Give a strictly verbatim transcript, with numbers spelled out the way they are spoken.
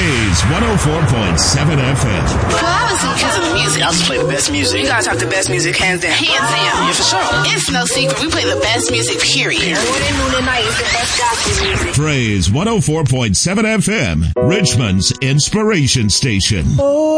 Praise one oh four point seven F M. Well, obviously because of the music. Y'all just play the best music. You guys have the best music, hands down. Hands down. Yeah, for sure. It's no secret. We play the best music, period. Morning, noon, and night is the best gospel music. Praise one oh four point seven F M, Richmond's inspiration station.